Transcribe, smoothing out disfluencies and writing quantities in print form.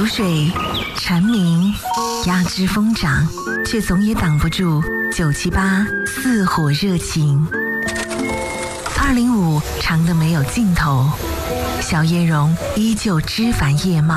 水、蝉鸣、鸦枝疯长，却总也挡不住978似火热情。205长得没有尽头，小叶榕依旧枝繁叶茂。